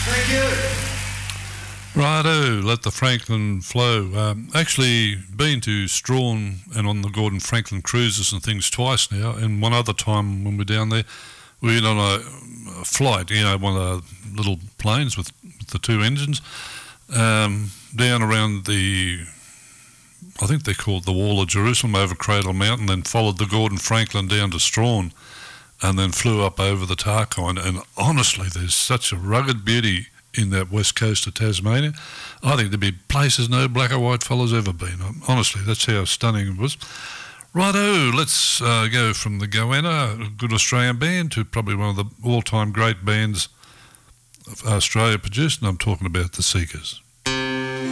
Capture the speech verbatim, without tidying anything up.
Thank you. Righto, let the Franklin flow. Um, actually, been to Strahan and on the Gordon Franklin cruises and things twice now, and one other time when we were down there, we went on a, a flight, you know, one of the little planes with, with the two engines, um, down around the, I think they called the Wall of Jerusalem over Cradle Mountain, then followed the Gordon Franklin down to Strahan, and then flew up over the Tarkine. And honestly, there's such a rugged beauty in that west coast of Tasmania. I think there'd be places no black or white fellas ever been. Honestly, that's how stunning it was. Righto, let's uh, go from the Goanna, a good Australian band, to probably one of the all-time great bands Australia produced, and I'm talking about the Seekers.